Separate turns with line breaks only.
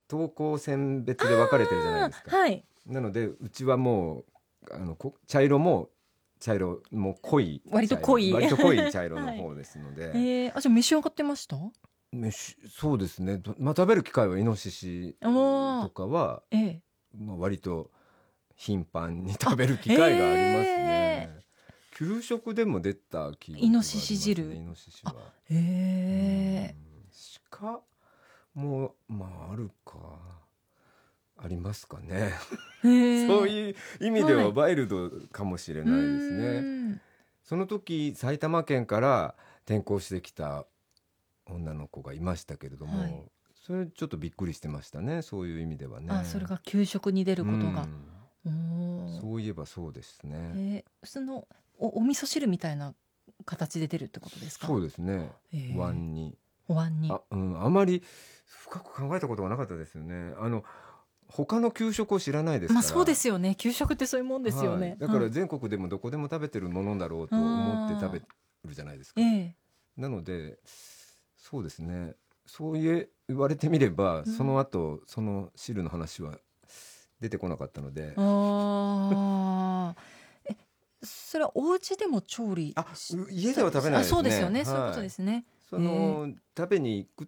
等高線別で分かれてるじゃないですか。
はい。
なのでうちはもう茶色も濃い
割と濃い
割と濃い茶色の
はい。
方ですので、
じゃあ召し上がってました？
そうですね。食べる機会はイノシシと
おー、
かは、
ええ。
割と頻繁に食
あ、
べる機会があります
ええ。
ね。給食でも出た記憶があります
イノシシ
ね、
汁。
イノシシ
あ、
は。
へえ。
鹿もあるか、ありますかね。
へえ。
そういう意味で
はい。
はワイルドかもしれ
う
ないですね。
ーん。
その時埼玉県から転校してきた女の子がいましたけれど
はい。
も、それちょっとびっくりしてましたね、そういう意味では
あ、それ
ね。
が給食に出る
う
ことが。
ん、
おー。
そういえばそうですね。
そのお味噌汁みたいな形で出るってことですか？
そうですね。
へえ。
碗に
お椀に。
あまり深く考えたことがなかったですよね。他の給食を知らないです
まあ
から。
そうですよね。給食ってそういうもんですよ
はい、
ね。
だから
はい。
全国でもどこでも食べてるものだろうと思って食べ
あ
るじゃないです
あ、
か。
ええ。
なのでそうですね、言われてみれば、その後その汁の話は出てこなかったので。
ああ。それはお家でも調理
家では食べないですね。
そうですよね。そういうこと
はい。
ですね。
食べに行く